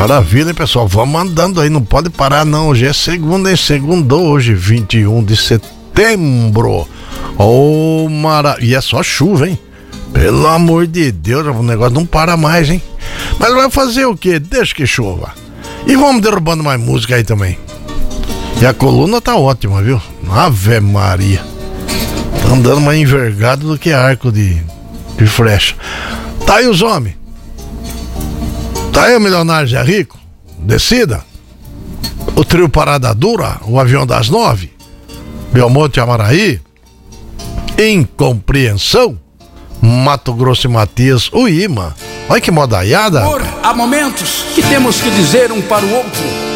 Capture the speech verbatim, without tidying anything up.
Maravilha, hein, pessoal? Vamos andando aí, não pode parar não. Hoje é segunda, hein? Segundo, hoje, vinte e um de setembro. Oh, mara... E é só chuva, hein? Pelo amor de Deus, o negócio não para mais, hein? Mas vai fazer o quê? Deixa que chova. E vamos derrubando mais música aí também. E a coluna tá ótima, viu? Ave Maria. Tá andando mais envergado do que arco de, de flecha. Tá aí os homens. Tá aí o Milionário Zé Rico. Decida. O trio Parada Dura. O Avião das Nove. Belmonte e Amaraí. Incompreensão. Mato Grosso e Matias. O Imã. Olha que modaiada. Há momentos que temos que dizer um para o outro: